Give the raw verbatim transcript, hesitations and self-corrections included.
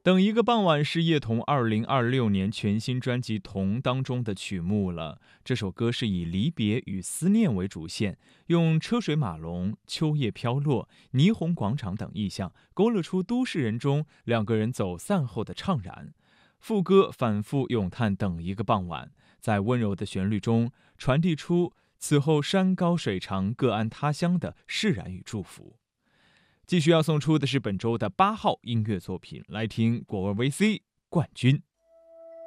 等一个傍晚是叶童二零二六年全新专辑《童》当中的曲目了。这首歌是以离别与思念为主线，用车水马龙、秋叶飘落、霓虹广场等意象，勾勒出都市人中两个人走散后的怅然。副歌反复咏叹等一个傍晚，在温柔的旋律中传递出此后山高水长各安他乡的释然与祝福。继续要送出的是本周的八号音乐作品，来听果味 V C 冠军。